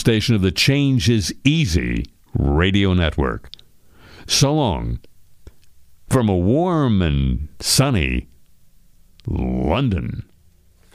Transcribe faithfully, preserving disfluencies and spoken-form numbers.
station of the Change is Easy radio network. So long from a warm and sunny London.